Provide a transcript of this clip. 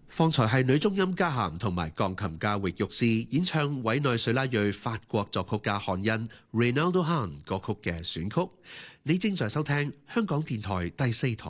方才係女中音家涵同埋鋼琴家域玉詩演唱委內瑞拉裔法國作曲家漢恩 Reynaldo Han 歌曲嘅選曲。你正在收聽香港電台第4台。